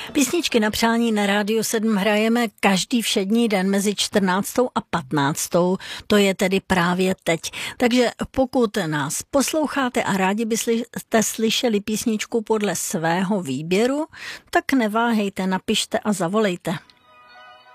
Písničky na přání na Rádiu 7 hrajeme každý všední den mezi 14. a 15. To je tedy právě teď. Takže pokud nás posloucháte a rádi byste slyšeli písničku podle svého výběru, tak neváhejte, napište a zavolejte.